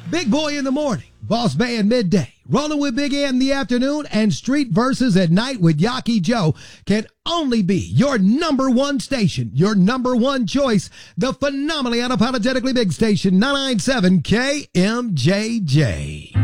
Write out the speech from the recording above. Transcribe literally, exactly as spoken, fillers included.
Big Boy in the morning, Boss Man midday, Rolling with Big Ant in the afternoon, and Street Versus at night with Yaki Joe can only be your number one station, your number one choice, the phenomenally unapologetically big station, nine ninety-seven K M J J.